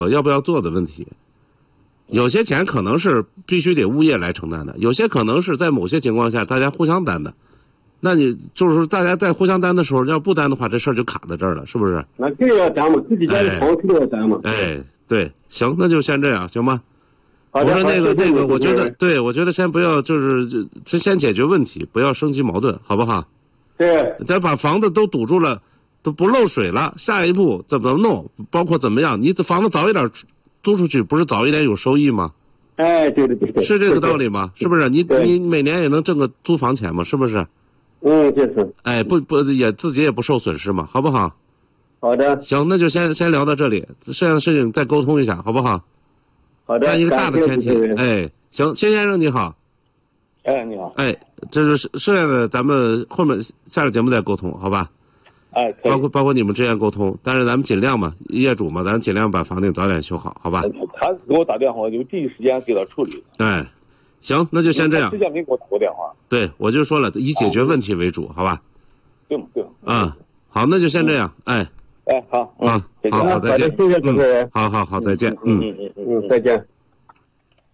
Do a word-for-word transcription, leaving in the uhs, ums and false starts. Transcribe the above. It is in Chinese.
要不要做的问题。有些钱可能是必须得物业来承担的，有些可能是在某些情况下大家互相担的。那你就是说大家在互相担的时候，要不担的话，这事儿就卡在这儿了，是不是？ 那这个要担嘛，自己家的房子都要担嘛。 哎，对，行，那就先这样，行吗？ 好的。 我说那个那个，我觉得， 对， 对，我觉得先不要，就是先先解决问题，不要升级矛盾，好不好？ 对。 咱把房子都堵住了，都不漏水了，下一步怎么弄？包括怎么样？你房子早一点租出去，不是早一点有收益吗？ 哎，对对对对， 是这个道理吗？是不是？你你每年也能挣个租房钱吗？是不是？ 嗯，就是。 哎，不不也自己也不受损失嘛，好不好？ 好的。 行，那就先先聊到这里，剩下的事情再沟通一下，好不好？ 好的。 按一个大的前提，哎，行，谢先生你好。 哎，你好。 哎，这是剩下的，咱们后面下个节目再沟通，好吧？ 哎， 包括包括你们之间沟通，但是咱们尽量嘛，业主嘛，咱尽量把房顶早点修好，好吧？ 他给我打电话，就第一时间给他处理。 哎，行，那就先这样。 之前没给我打过电话。 对，我就说了，以解决问题为主，好吧？ 对吗？对吗？ 啊，好，那就先这样，哎。 哎，好， 啊，好好，再见。 谢谢主持人。 好好好，再见。 嗯嗯嗯嗯，再见。